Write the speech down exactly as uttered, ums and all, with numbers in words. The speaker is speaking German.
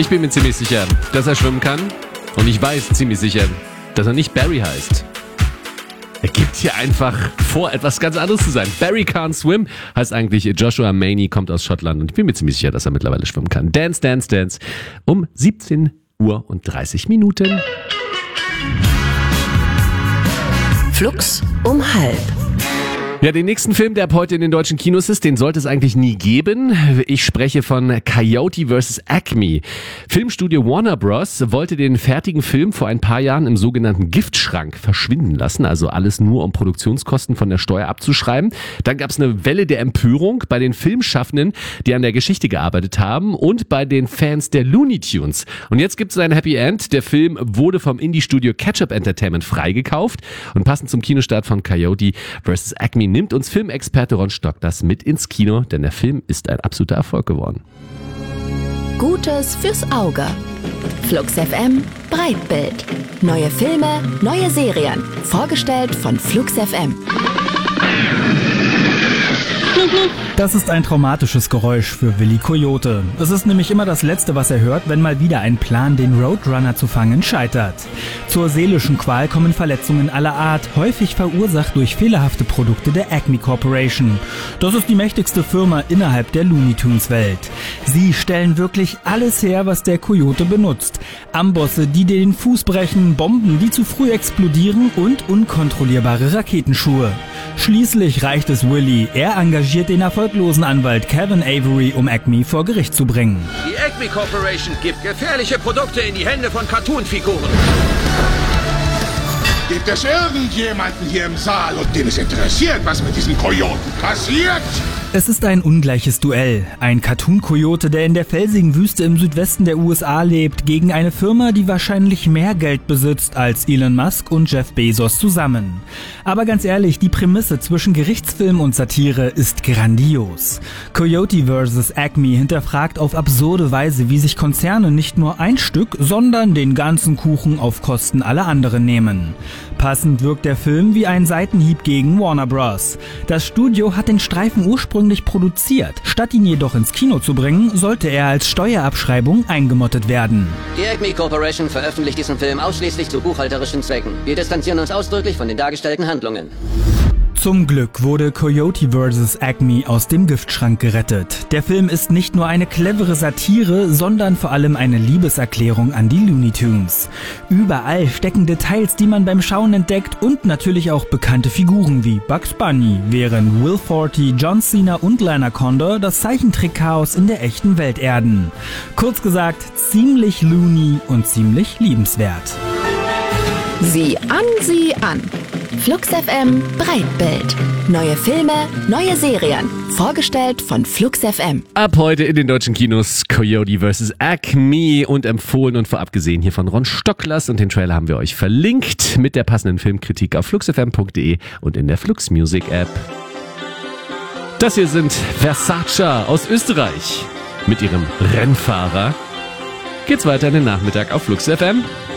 Ich bin mir ziemlich sicher, dass er schwimmen kann. Und ich weiß ziemlich sicher, dass er nicht Barry heißt. Er gibt hier einfach vor, etwas ganz anderes zu sein. Barry can't swim heißt eigentlich Joshua Maney, kommt aus Schottland. Und ich bin mir ziemlich sicher, dass er mittlerweile schwimmen kann. Dance, Dance, Dance. Um siebzehn Uhr und dreißig Minuten. Flux um halb. Ja, den nächsten Film, der ab heute in den deutschen Kinos ist, den sollte es eigentlich nie geben. Ich spreche von Coyote versus. Acme. Filmstudio Warner Bros. Wollte den fertigen Film vor ein paar Jahren im sogenannten Giftschrank verschwinden lassen, also alles nur um Produktionskosten von der Steuer abzuschreiben. Dann gab es eine Welle der Empörung bei den Filmschaffenden, die an der Geschichte gearbeitet haben, und bei den Fans der Looney Tunes. Und jetzt gibt es ein Happy End. Der Film wurde vom Indie-Studio Ketchup Entertainment freigekauft, und passend zum Kinostart von Coyote versus. Acme nimmt uns Filmexperte Ron Stock das mit ins Kino, denn der Film ist ein absoluter Erfolg geworden. Gutes fürs Auge. Flux F M Breitbild. Neue Filme, neue Serien. Vorgestellt von Flux F M. Das ist ein traumatisches Geräusch für Willi Coyote. Es ist nämlich immer das Letzte, was er hört, wenn mal wieder ein Plan, den Roadrunner zu fangen, scheitert. Zur seelischen Qual kommen Verletzungen aller Art, häufig verursacht durch fehlerhafte Produkte der Acme Corporation. Das ist die mächtigste Firma innerhalb der Looney Tunes Welt. Sie stellen wirklich alles her, was der Coyote benutzt. Ambosse, die dir den Fuß brechen, Bomben, die zu früh explodieren, und unkontrollierbare Raketenschuhe. Schließlich reicht es Willi. Er engagiert den erfolglosen Anwalt Kevin Avery, um Acme vor Gericht zu bringen. Die Acme Corporation gibt gefährliche Produkte in die Hände von Cartoon-Figuren. Gibt es irgendjemanden hier im Saal, und den es interessiert, was mit diesem Kojoten passiert? Es ist ein ungleiches Duell. Ein Cartoon-Kojote, der in der felsigen Wüste im Südwesten der U S A lebt, gegen eine Firma, die wahrscheinlich mehr Geld besitzt als Elon Musk und Jeff Bezos zusammen. Aber ganz ehrlich, die Prämisse zwischen Gerichtsfilm und Satire ist grandios. Coyote versus. Acme hinterfragt auf absurde Weise, wie sich Konzerne nicht nur ein Stück, sondern den ganzen Kuchen auf Kosten aller anderen nehmen. Passend wirkt der Film wie ein Seitenhieb gegen Warner Bros. Das Studio hat den Streifen ursprünglich produziert. Statt ihn jedoch ins Kino zu bringen, sollte er als Steuerabschreibung eingemottet werden. Die Acme Corporation veröffentlicht diesen Film ausschließlich zu buchhalterischen Zwecken. Wir distanzieren uns ausdrücklich von den dargestellten Handlungen. Zum Glück wurde Coyote versus. Acme aus dem Giftschrank gerettet. Der Film ist nicht nur eine clevere Satire, sondern vor allem eine Liebeserklärung an die Looney Tunes. Überall stecken Details, die man beim Schauen entdeckt, und natürlich auch bekannte Figuren wie Bugs Bunny, während Will Forte, John Cena und Lana Condor das Zeichentrick-Chaos in der echten Welt erden. Kurz gesagt, ziemlich loony und ziemlich liebenswert. Sieh an, sieh an. Flux F M Breitbild. Neue Filme, neue Serien. Vorgestellt von Flux F M. Ab heute in den deutschen Kinos Coyote versus. Acme, und empfohlen und vorab gesehen hier von Ron Stocklers, und den Trailer haben wir euch verlinkt mit der passenden Filmkritik auf flux f m punkt de und in der Flux Music App. Das hier sind Versace aus Österreich. Mit ihrem Rennfahrer geht's weiter in den Nachmittag auf Flux F M.